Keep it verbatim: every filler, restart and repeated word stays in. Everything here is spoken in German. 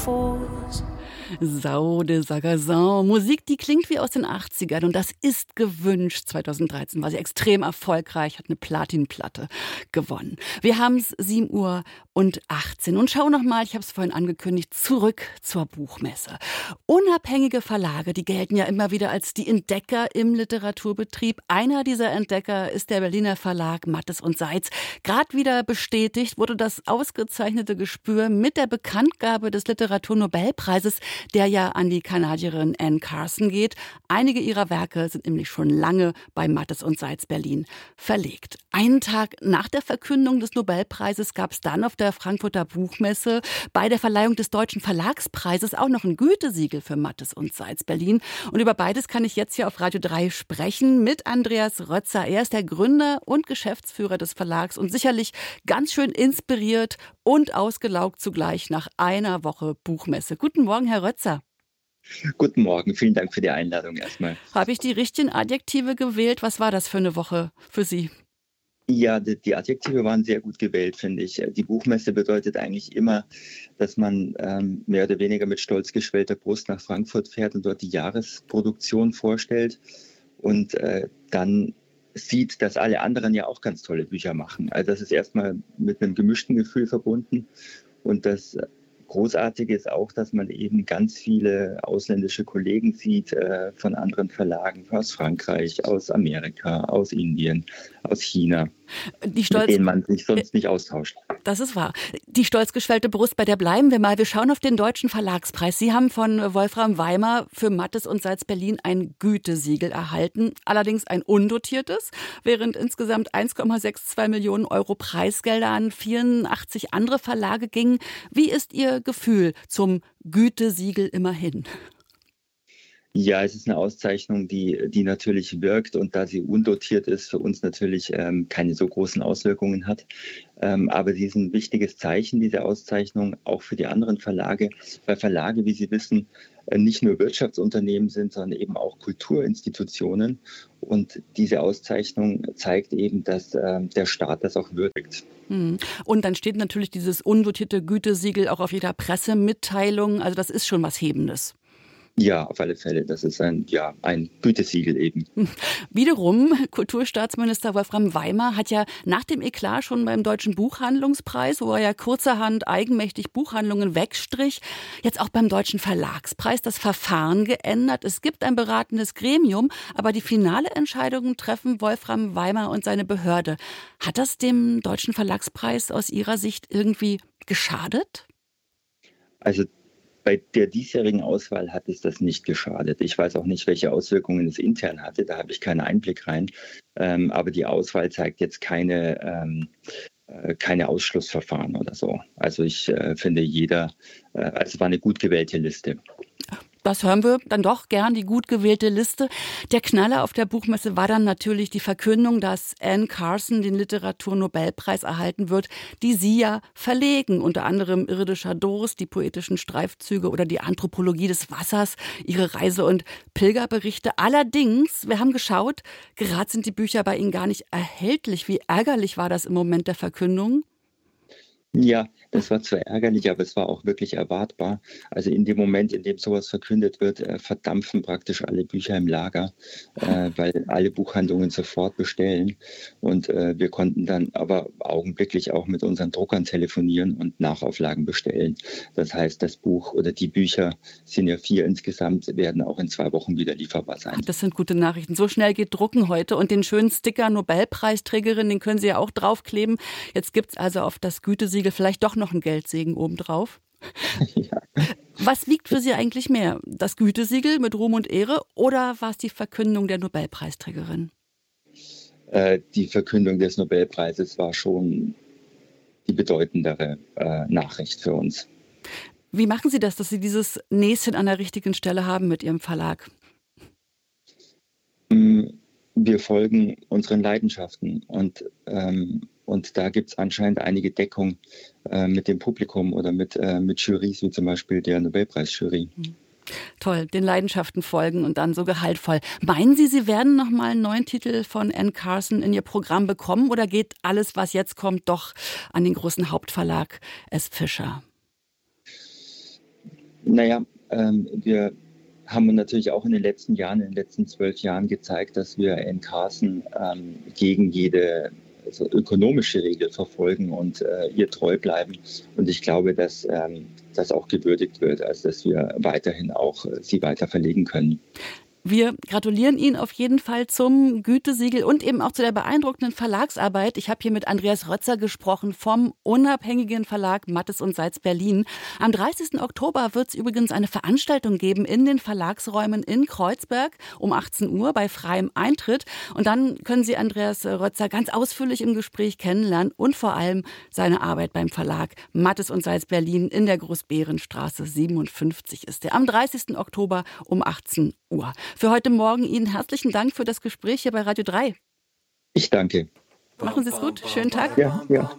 fours. Sau de Sagazin. Musik, die klingt wie aus den achtzigern und das ist gewünscht. zweitausenddreizehn war sie extrem erfolgreich, hat eine Platinplatte gewonnen. Wir haben es sieben Uhr und achtzehn und schau noch mal, ich habe es vorhin angekündigt, zurück zur Buchmesse. Unabhängige Verlage, die gelten ja immer wieder als die Entdecker im Literaturbetrieb. Einer dieser Entdecker ist der Berliner Verlag Mattes und Seitz. Gerade wieder bestätigt wurde das ausgezeichnete Gespür mit der Bekanntgabe des Literaturnobelpreises, der ja an die Kanadierin Anne Carson geht. Einige ihrer Werke sind nämlich schon lange bei Mattes und Seitz Berlin verlegt. Einen Tag nach der Verkündung des Nobelpreises gab es dann auf der Frankfurter Buchmesse bei der Verleihung des Deutschen Verlagspreises auch noch ein Gütesiegel für Mattes und Seitz Berlin. Und über beides kann ich jetzt hier auf Radio drei sprechen mit Andreas Rötzer. Er ist der Gründer und Geschäftsführer des Verlags und sicherlich ganz schön inspiriert und ausgelaugt zugleich nach einer Woche Buchmesse. Guten Morgen, Herr Rötzer. Guten Morgen, vielen Dank für die Einladung erstmal. Habe ich die richtigen Adjektive gewählt? Was war das für eine Woche für Sie? Ja, die, die Adjektive waren sehr gut gewählt, finde ich. Die Buchmesse bedeutet eigentlich immer, dass man ähm, mehr oder weniger mit stolz geschwellter Brust nach Frankfurt fährt und dort die Jahresproduktion vorstellt und äh, dann sieht, dass alle anderen ja auch ganz tolle Bücher machen. Also das ist erstmal mit einem gemischten Gefühl verbunden und das Großartige ist auch, dass man eben ganz viele ausländische Kollegen sieht äh, von anderen Verlagen, aus Frankreich, aus Amerika, aus Indien, aus China, Die Stolz, mit denen man sich sonst nicht austauscht. Das ist wahr. Die stolz geschwellte Brust, bei der bleiben wir mal. Wir schauen auf den Deutschen Verlagspreis. Sie haben von Wolfram Weimar für Mattes und Seitz Berlin ein Gütesiegel erhalten, allerdings ein undotiertes, während insgesamt eins Komma zweiundsechzig Millionen Euro Preisgelder an vierundachtzig andere Verlage gingen. Wie ist Ihr Gefühl zum Gütesiegel immerhin? Ja, es ist eine Auszeichnung, die, die natürlich wirkt und da sie undotiert ist, für uns natürlich ähm, keine so großen Auswirkungen hat. Ähm, aber sie ist ein wichtiges Zeichen, diese Auszeichnung, auch für die anderen Verlage, weil Verlage, wie Sie wissen, äh, nicht nur Wirtschaftsunternehmen sind, sondern eben auch Kulturinstitutionen. Und diese Auszeichnung zeigt eben, dass äh, der Staat das auch würdigt. Und dann steht natürlich dieses undotierte Gütesiegel auch auf jeder Pressemitteilung. Also das ist schon was Hebendes. Ja, auf alle Fälle. Das ist ein, ja, ein Gütesiegel eben. Wiederum, Kulturstaatsminister Wolfram Weimar hat ja nach dem Eklat schon beim Deutschen Buchhandlungspreis, wo er ja kurzerhand eigenmächtig Buchhandlungen wegstrich, jetzt auch beim Deutschen Verlagspreis das Verfahren geändert. Es gibt ein beratendes Gremium, aber die finale Entscheidung treffen Wolfram Weimar und seine Behörde. Hat das dem Deutschen Verlagspreis aus Ihrer Sicht irgendwie geschadet? Also bei der diesjährigen Auswahl hat es das nicht geschadet. Ich weiß auch nicht, welche Auswirkungen es intern hatte. Da habe ich keinen Einblick rein. Ähm, aber die Auswahl zeigt jetzt keine, ähm, äh, keine Ausschlussverfahren oder so. Also ich äh, finde, jeder, äh, also es war eine gut gewählte Liste. Das hören wir dann doch gern, die gut gewählte Liste. Der Knaller auf der Buchmesse war dann natürlich die Verkündung, dass Anne Carson den Literaturnobelpreis erhalten wird, die Sie ja verlegen. Unter anderem Irdischer Durst, die poetischen Streifzüge oder die Anthropologie des Wassers, Ihre Reise- und Pilgerberichte. Allerdings, wir haben geschaut, gerade sind die Bücher bei Ihnen gar nicht erhältlich. Wie ärgerlich war das im Moment der Verkündung? Ja, das war zwar ärgerlich, aber es war auch wirklich erwartbar. Also in dem Moment, in dem sowas verkündet wird, äh, verdampfen praktisch alle Bücher im Lager, äh, weil alle Buchhandlungen sofort bestellen. Und äh, wir konnten dann aber augenblicklich auch mit unseren Druckern telefonieren und Nachauflagen bestellen. Das heißt, das Buch oder die Bücher, sind ja vier insgesamt, werden auch in zwei Wochen wieder lieferbar sein. Ach, das sind gute Nachrichten. So schnell geht Drucken heute. Und den schönen Sticker Nobelpreisträgerin, den können Sie ja auch draufkleben. Jetzt gibt es also auf das Gütesiegel vielleicht doch noch einen Geldsegen obendrauf. Ja. Was wiegt für Sie eigentlich mehr? Das Gütesiegel mit Ruhm und Ehre oder war es die Verkündung der Nobelpreisträgerin? Äh, die Verkündung des Nobelpreises war schon die bedeutendere äh, Nachricht für uns. Wie machen Sie das, dass Sie dieses Näschen an der richtigen Stelle haben mit Ihrem Verlag? Wir folgen unseren Leidenschaften und ähm, Und da gibt es anscheinend einige Deckung äh, mit dem Publikum oder mit, äh, mit Jurys, wie zum Beispiel der Nobelpreisjury. Toll, den Leidenschaften folgen und dann so gehaltvoll. Meinen Sie, Sie werden noch mal einen neuen Titel von Anne Carson in Ihr Programm bekommen oder geht alles, was jetzt kommt, doch an den großen Hauptverlag S. Fischer? Naja, ähm, wir haben natürlich auch in den letzten Jahren, in den letzten zwölf Jahren gezeigt, dass wir in Carson ähm, gegen jede also ökonomische Regel verfolgen und äh, ihr treu bleiben. Und ich glaube, dass ähm, das auch gewürdigt wird, also dass wir weiterhin auch äh, sie weiter verlegen können. Wir gratulieren Ihnen auf jeden Fall zum Gütesiegel und eben auch zu der beeindruckenden Verlagsarbeit. Ich habe hier mit Andreas Rötzer gesprochen vom unabhängigen Verlag Mattes und Seitz Berlin. Am dreißigsten Oktober wird es übrigens eine Veranstaltung geben in den Verlagsräumen in Kreuzberg um achtzehn Uhr bei freiem Eintritt. Und dann können Sie Andreas Rötzer ganz ausführlich im Gespräch kennenlernen und vor allem seine Arbeit beim Verlag Mattes und Seitz Berlin in der Großbeerenstraße siebenundfünfzig ist der. Am dreißigsten Oktober um achtzehn Uhr. Für heute Morgen Ihnen herzlichen Dank für das Gespräch hier bei Radio drei. Ich danke. Machen Sie es gut. Schönen Tag. Ja, ja.